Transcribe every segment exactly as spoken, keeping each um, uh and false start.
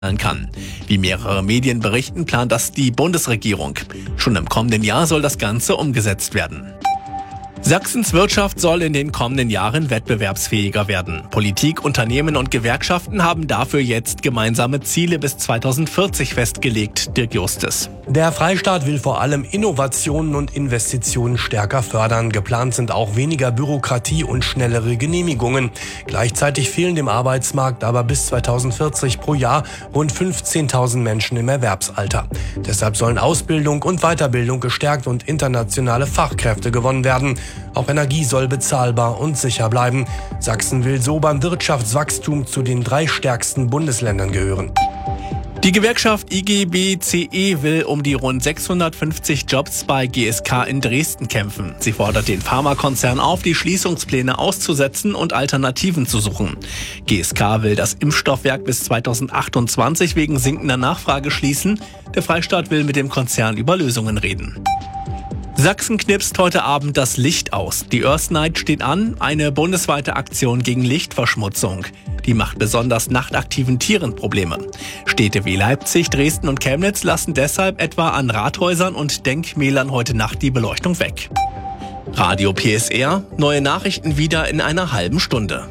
kann. Wie mehrere Medien berichten, plant das die Bundesregierung. Schon im kommenden Jahr soll das Ganze umgesetzt werden. Sachsens Wirtschaft soll in den kommenden Jahren wettbewerbsfähiger werden. Politik, Unternehmen und Gewerkschaften haben dafür jetzt gemeinsame Ziele bis zweitausendvierzig festgelegt. Dirk Justus. Der Freistaat will vor allem Innovationen und Investitionen stärker fördern. Geplant sind auch weniger Bürokratie und schnellere Genehmigungen. Gleichzeitig fehlen dem Arbeitsmarkt aber bis zweitausendvierzig pro Jahr rund fünfzehntausend Menschen im Erwerbsalter. Deshalb sollen Ausbildung und Weiterbildung gestärkt und internationale Fachkräfte gewonnen werden. Auch Energie soll bezahlbar und sicher bleiben. Sachsen will so beim Wirtschaftswachstum zu den drei stärksten Bundesländern gehören. Die Gewerkschaft I G B C E will um die rund sechshundertfünfzig Jobs bei G S K in Dresden kämpfen. Sie fordert den Pharmakonzern auf, die Schließungspläne auszusetzen und Alternativen zu suchen. G S K will das Impfstoffwerk bis zweitausendachtundzwanzig wegen sinkender Nachfrage schließen. Der Freistaat will mit dem Konzern über Lösungen reden. Sachsen knipst heute Abend das Licht aus. Die Earth Night steht an, eine bundesweite Aktion gegen Lichtverschmutzung. Die macht besonders nachtaktiven Tieren Probleme. Städte wie Leipzig, Dresden und Chemnitz lassen deshalb etwa an Rathäusern und Denkmälern heute Nacht die Beleuchtung weg. Radio P S R, neue Nachrichten wieder in einer halben Stunde.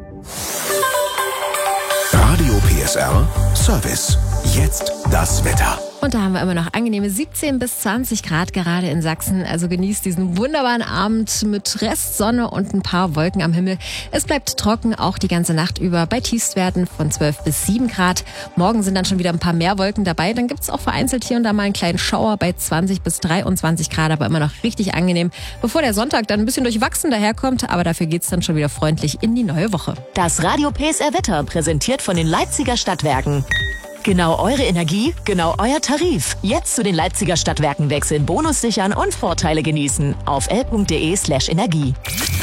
Radio P S R, Service. Jetzt das Wetter. Und da haben wir immer noch angenehme siebzehn bis zwanzig Grad gerade in Sachsen. Also genießt diesen wunderbaren Abend mit Restsonne und ein paar Wolken am Himmel. Es bleibt trocken, auch die ganze Nacht über bei Tiefstwerten von zwölf bis sieben Grad. Morgen sind dann schon wieder ein paar mehr Wolken dabei. Dann gibt es auch vereinzelt hier und da mal einen kleinen Schauer bei zwanzig bis dreiundzwanzig Grad, aber immer noch richtig angenehm. Bevor der Sonntag dann ein bisschen durchwachsen daherkommt, aber dafür geht's dann schon wieder freundlich in die neue Woche. Das Radio P S R Wetter präsentiert von den Leipziger Stadtwerken. Genau eure Energie, genau euer Tarif. Jetzt zu den Leipziger Stadtwerken wechseln, Bonus sichern und Vorteile genießen. Auf l punkt de slash Energie.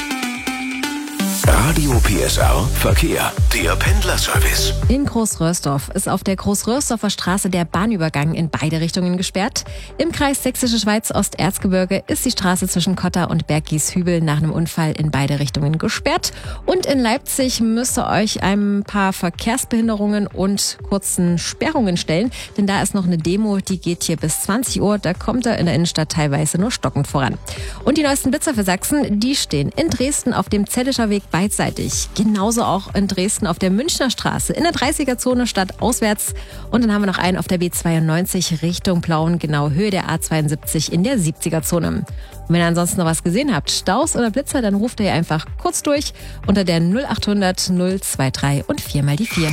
Radio P S R Verkehr, der Pendlerservice. In Großröhrsdorf ist auf der Großröhrsdorfer Straße der Bahnübergang in beide Richtungen gesperrt. Im Kreis Sächsische Schweiz Osterzgebirge ist die Straße zwischen Kotta und Berggieshübel nach einem Unfall in beide Richtungen gesperrt. Und in Leipzig müsst ihr euch ein paar Verkehrsbehinderungen und kurzen Sperrungen stellen, denn da ist noch eine Demo, die geht hier bis zwanzig Uhr. Da kommt er in der Innenstadt teilweise nur stockend voran. Und die neuesten Blitzer für Sachsen, die stehen in Dresden auf dem Zellischer Weg beidseitig. Genauso auch in Dresden auf der Münchner Straße in der dreißiger-Zone stadtauswärts. Und dann haben wir noch einen auf der B zweiundneunzig Richtung Plauen, genau Höhe der A zweiundsiebzig in der siebziger-Zone. Und wenn ihr ansonsten noch was gesehen habt, Staus oder Blitzer, dann ruft ihr einfach kurz durch unter der null achthundert null dreiundzwanzig und vier mal die vier.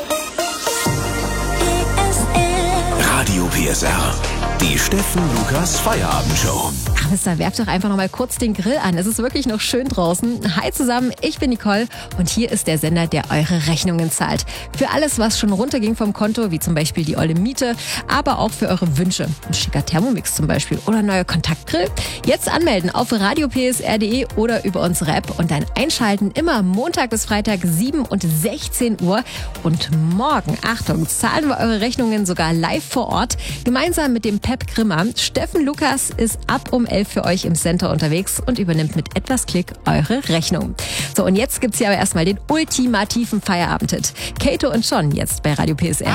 Radio P S R, die Steffen Lukas Feierabendshow. Ach, Mister, werft doch einfach noch mal kurz den Grill an. Es ist wirklich noch schön draußen. Hi zusammen, ich bin Nicole und hier ist der Sender, der eure Rechnungen zahlt. Für alles, was schon runterging vom Konto, wie zum Beispiel die olle Miete, aber auch für eure Wünsche. Ein schicker Thermomix zum Beispiel oder ein neuer Kontaktgrill. Jetzt anmelden auf radio p s r punkt de oder über unsere App und dann einschalten. Immer Montag bis Freitag sieben und sechzehn Uhr. Und morgen, Achtung, zahlen wir eure Rechnungen sogar live vor Ort. Gemeinsam mit dem Pep Grimmer. Steffen Lukas ist ab um elf für euch im Center unterwegs und übernimmt mit etwas Klick eure Rechnung. So, und jetzt gibt's hier aber erstmal den ultimativen Feierabend-Hit. Kato und John jetzt bei Radio P S R.